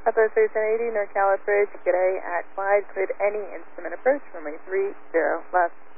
Southwest Station 80, NorCal approach, g'day at Clyde, could any instrument approach, runway 30 left.